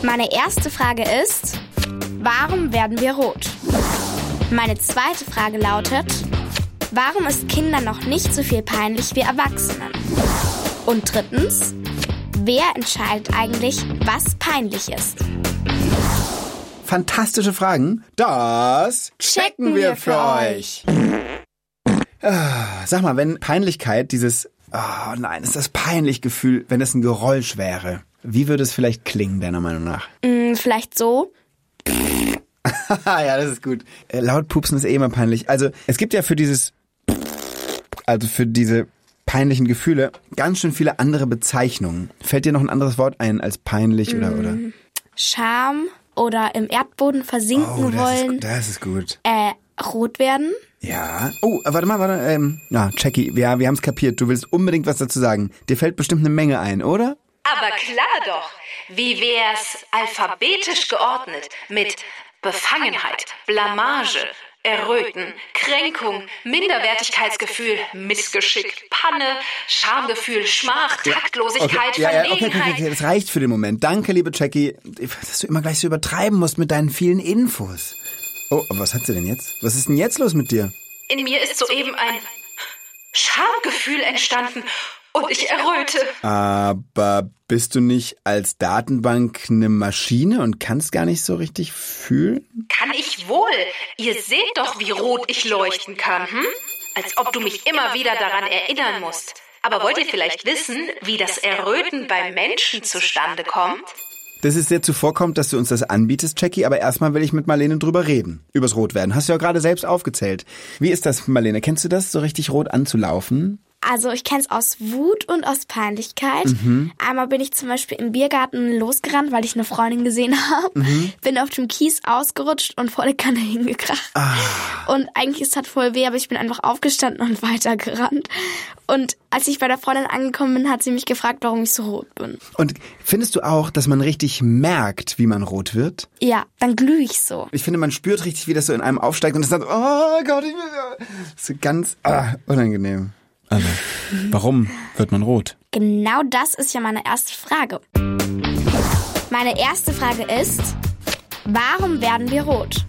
Meine erste Frage ist, warum werden wir rot? Meine zweite Frage lautet, warum ist Kindern noch nicht so viel peinlich wie Erwachsenen? Und drittens, wer entscheidet eigentlich, was peinlich ist? Fantastische Fragen. Das checken wir für euch. Sag mal, wenn Peinlichkeit dieses, oh nein, ist das peinlich Gefühl, wenn es ein Geräusch wäre, wie würde es vielleicht klingen, deiner Meinung nach? Vielleicht so. Ja, das ist gut. Laut pupsen ist immer peinlich. Also es gibt ja für diese peinlichen Gefühle ganz schön viele andere Bezeichnungen. Fällt dir noch ein anderes Wort ein als peinlich oder? Scham oder im Erdboden versinken wollen. Das ist gut. Rot werden. Ja. Oh, warte. Jackie, wir haben es kapiert. Du willst unbedingt was dazu sagen. Dir fällt bestimmt eine Menge ein, oder? Aber klar doch. Wie wär's alphabetisch geordnet mit Befangenheit, Blamage, Erröten, Kränkung, Minderwertigkeitsgefühl, Missgeschick, Panne, Schamgefühl, Schmach, Taktlosigkeit, Verlegenheit. Okay, das reicht für den Moment. Danke, liebe Jackie, dass du immer gleich so übertreiben musst mit deinen vielen Infos. Oh, aber was hat sie denn jetzt? Was ist denn jetzt los mit dir? In mir ist soeben ein Schamgefühl entstanden und ich erröte. Aber bist du nicht als Datenbank eine Maschine und kannst gar nicht so richtig fühlen? Kann ich wohl. Ihr seht doch, wie rot ich leuchten kann, Als ob du mich immer wieder daran erinnern musst. Aber wollt ihr vielleicht wissen, wie das Erröten beim Menschen zustande kommt? Das ist sehr zuvorkommend, dass du uns das anbietest, Jackie, aber erstmal will ich mit Marlene drüber reden. Übers Rotwerden. Hast du ja gerade selbst aufgezählt. Wie ist das, Marlene? Kennst du das, so richtig rot anzulaufen? Also ich kenne es aus Wut und aus Peinlichkeit. Einmal bin ich zum Beispiel im Biergarten losgerannt, weil ich eine Freundin gesehen habe. Bin auf dem Kies ausgerutscht und volle Kanne hingekracht. Und eigentlich ist das voll weh, aber ich bin einfach aufgestanden und weitergerannt. Und als ich bei der Freundin angekommen bin, hat sie mich gefragt, warum ich so rot bin. Und findest du auch, dass man richtig merkt, wie man rot wird? Ja, dann glühe ich so. Ich finde, man spürt richtig, wie das so in einem aufsteigt und es sagt, oh Gott, das ist ganz unangenehm. Also, warum wird man rot? Genau das ist ja meine erste Frage. Meine erste Frage ist, warum werden wir rot?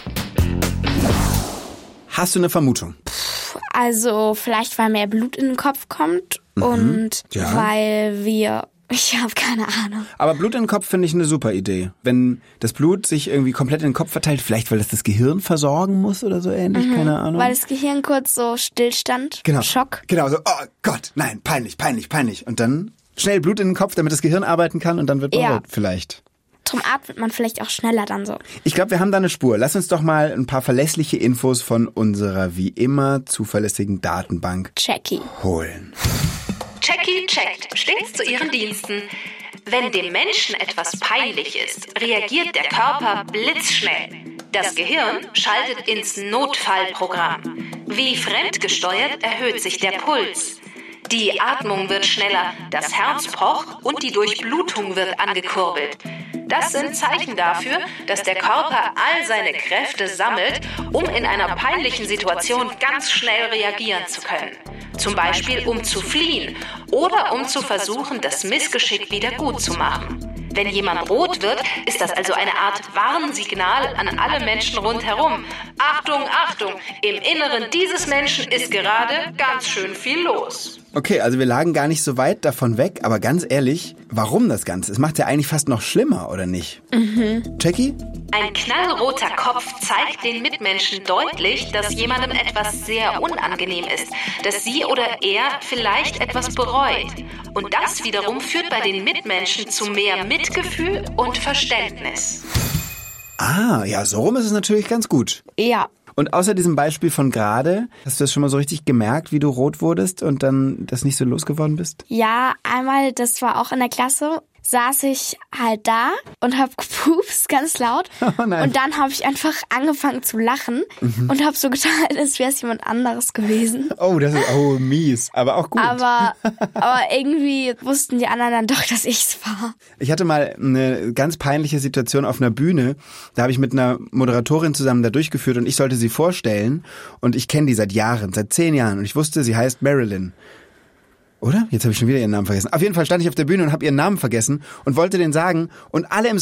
Hast du eine Vermutung? Also vielleicht, weil mehr Blut in den Kopf kommt und weil wir... Ich habe keine Ahnung. Aber Blut in den Kopf finde ich eine super Idee. Wenn das Blut sich irgendwie komplett in den Kopf verteilt, vielleicht weil das Gehirn versorgen muss oder so ähnlich, keine Ahnung. Weil das Gehirn kurz so stillstand, Schock. Genau, so, oh Gott, nein, peinlich. Und dann schnell Blut in den Kopf, damit das Gehirn arbeiten kann und dann wird man rot vielleicht. Drum atmet man vielleicht auch schneller dann so. Ich glaube, wir haben da eine Spur. Lass uns doch mal ein paar verlässliche Infos von unserer wie immer zuverlässigen Datenbank Jackie holen. Jackie checkt stets zu ihren Diensten. Wenn dem Menschen etwas peinlich ist, reagiert der Körper blitzschnell. Das Gehirn schaltet ins Notfallprogramm. Wie fremdgesteuert erhöht sich der Puls. Die Atmung wird schneller, das Herz pocht und die Durchblutung wird angekurbelt. Das sind Zeichen dafür, dass der Körper all seine Kräfte sammelt, um in einer peinlichen Situation ganz schnell reagieren zu können. Zum Beispiel, um zu fliehen oder um zu versuchen, das Missgeschick wieder gut zu machen. Wenn jemand rot wird, ist das also eine Art Warnsignal an alle Menschen rundherum. Achtung, Achtung, im Inneren dieses Menschen ist gerade ganz schön viel los. Okay, also wir lagen gar nicht so weit davon weg, aber ganz ehrlich, warum das Ganze? Es macht ja eigentlich fast noch schlimmer, oder nicht? Jackie? Ein knallroter Kopf zeigt den Mitmenschen deutlich, dass jemandem etwas sehr unangenehm ist, dass sie oder er vielleicht etwas bereut. Und das wiederum führt bei den Mitmenschen zu mehr Mitgefühl und Verständnis. Ja, so rum ist es natürlich ganz gut. Ja. Und außer diesem Beispiel von gerade, hast du das schon mal so richtig gemerkt, wie du rot wurdest und dann das nicht so losgeworden bist? Ja, einmal, das war auch in der Klasse, saß ich halt da und hab gepupst, ganz laut. Oh nein. Und dann habe ich einfach angefangen zu lachen und habe so getan, als wäre es jemand anderes gewesen. Oh, das ist mies, aber auch gut. Aber irgendwie wussten die anderen dann doch, dass ich's war. Ich hatte mal eine ganz peinliche Situation auf einer Bühne. Da habe ich mit einer Moderatorin zusammen da durchgeführt und ich sollte sie vorstellen. Und ich kenne die seit Jahren, seit 10 Jahren. Und ich wusste, sie heißt Marilyn. Oder? Jetzt habe ich schon wieder ihren Namen vergessen. Auf jeden Fall stand ich auf der Bühne und habe ihren Namen vergessen und wollte den sagen. Und alle im